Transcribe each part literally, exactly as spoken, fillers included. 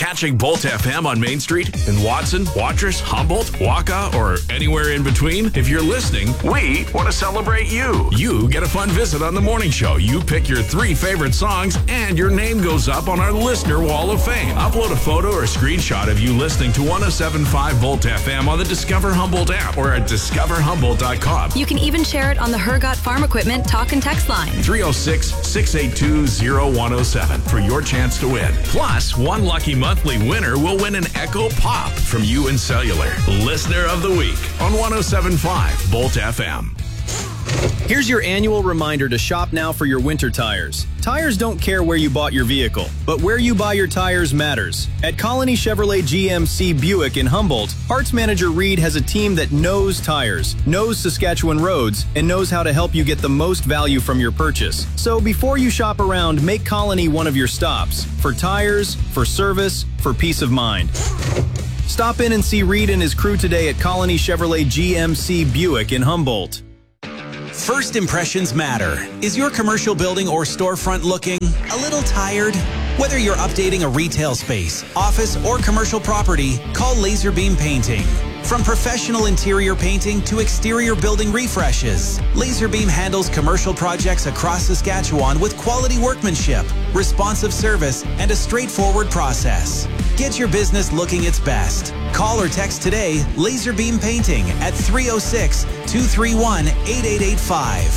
Catching Bolt F M on Main Street in Watson, Watrous, Humboldt, Waka, or anywhere in between? If you're listening, we want to celebrate you. You get a fun visit on the morning show. You pick your three favorite songs, and your name goes up on our Listener Wall of Fame. Upload a photo or a screenshot of you listening to one oh seven point five Volt F M on the Discover Humboldt app or at discover humboldt dot com. You can even share it on the Hergot Farm Equipment talk and text line. three oh six, six eight two, oh one oh seven for your chance to win. Plus, one lucky monthly winner will win an Echo Pop from U N Cellular. Listener of the Week on one oh seven point five Bolt F M. Here's your annual reminder to shop now for your winter tires. Tires don't care where you bought your vehicle, but where you buy your tires matters. At Colony Chevrolet G M C Buick in Humboldt, Parts Manager Reed has a team that knows tires, knows Saskatchewan roads, and knows how to help you get the most value from your purchase. So before you shop around, make Colony one of your stops. For tires, for service, for peace of mind. Stop in and see Reed and his crew today at Colony Chevrolet G M C Buick in Humboldt. First impressions matter. Is your commercial building or storefront looking a little tired? Whether you're updating a retail space, office, or commercial property, call Laserbeam Painting. From professional interior painting to exterior building refreshes, Laserbeam handles commercial projects across Saskatchewan with quality workmanship, responsive service, and a straightforward process. Get your business looking its best. Call or text today Laserbeam Painting at three oh six, two three one, eight eight eight five.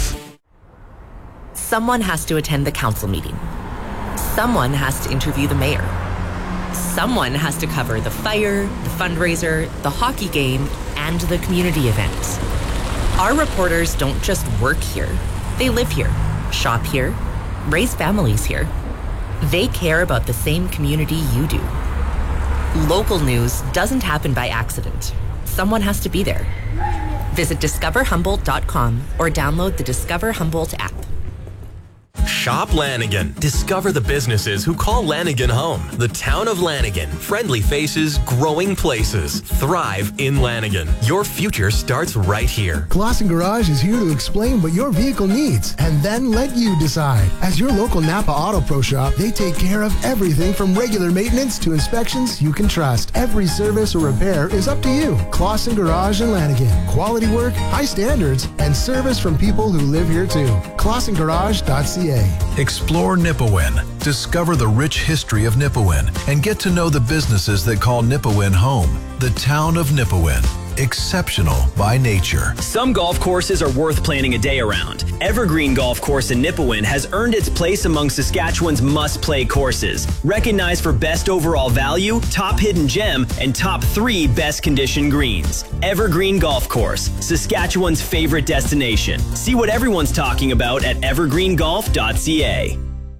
Someone has to attend the council meeting. Someone has to interview the mayor. Someone has to cover the fire, the fundraiser, the hockey game, and the community event. Our reporters don't just work here. They live here, shop here, raise families here. They care about the same community you do. Local news doesn't happen by accident. Someone has to be there. Visit discover humboldt dot com or download the Discover Humboldt app. Shop Lanigan. Discover the businesses who call Lanigan home. The town of Lanigan. Friendly faces, growing places. Thrive in Lanigan. Your future starts right here. Clausen Garage is here to explain what your vehicle needs and then let you decide. As your local Napa Auto Pro shop, they take care of everything from regular maintenance to inspections you can trust. Every service or repair is up to you. Clausen Garage in Lanigan. Quality work, high standards, and service from people who live here too. clausen garage dot c a. Explore Nipawin. Discover the rich history of Nipawin and get to know the businesses that call Nipawin home. The town of Nipawin. Exceptional by nature. Some golf courses are worth planning a day around. Evergreen Golf Course in Nipawin has earned its place among Saskatchewan's must-play courses. Recognized for best overall value, top hidden gem, and top three best conditioned greens. Evergreen Golf Course, Saskatchewan's favorite destination. See what everyone's talking about at evergreen golf dot c a.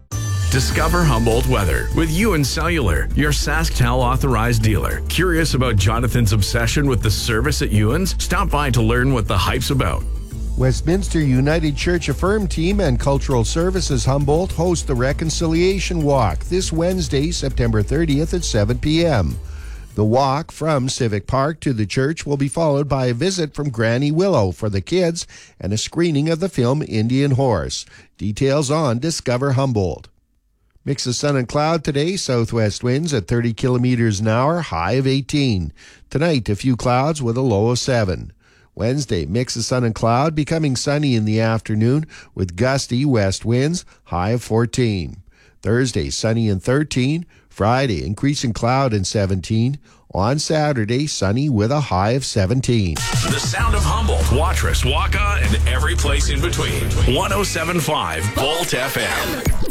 Discover Humboldt weather with U N Cellular, your SaskTel authorized dealer. Curious about Jonathan's obsession with the service at Ewan's? Stop by to learn what the hype's about. Westminster United Church Affirm Team and Cultural Services Humboldt host the Reconciliation Walk this Wednesday, September thirtieth at seven p.m. The walk from Civic Park to the church will be followed by a visit from Granny Willow for the kids and a screening of the film Indian Horse. Details on Discover Humboldt. Mix of sun and cloud today, southwest winds at thirty kilometers an hour, high of eighteen. Tonight, a few clouds with a low of seven. Wednesday, mix of sun and cloud, becoming sunny in the afternoon with gusty west winds, high of fourteen. Thursday, sunny and thirteen. Friday, increasing cloud and seventeen. On Saturday, sunny with a high of seventeen. The sound of Humboldt, Watrous, Waka, and every place in between. one oh seven point five Bolt F M.